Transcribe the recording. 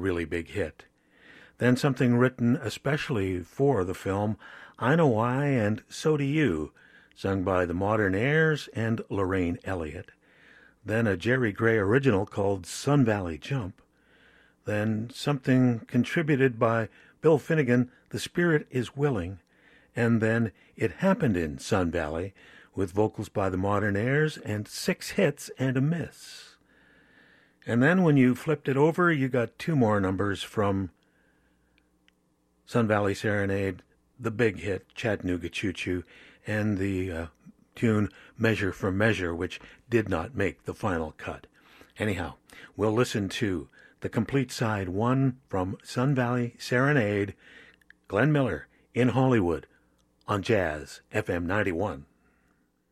really big hit. Then something written especially for the film, I Know Why and So Do You, sung by the Modern Airs and Lorraine Elliott. Then a Jerry Gray original called Sun Valley Jump. Then something contributed by Bill Finnegan, The Spirit is Willing. And then It Happened in Sun Valley, with vocals by the Modern Airs and 6 hits and a miss. And then when you flipped it over, you got 2 more numbers from Sun Valley Serenade, the big hit, Chattanooga Choo Choo, and the tune Measure for Measure, which did not make the final cut. Anyhow, we'll listen to the complete side 1 from Sun Valley Serenade, Glenn Miller in Hollywood on Jazz FM 91.